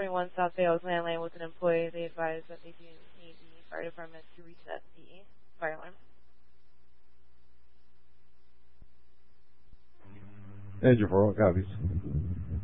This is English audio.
21 South Fayos landline with an employee. They advise that they do need the fire department to reset the fire alarm. Engine 4, copies.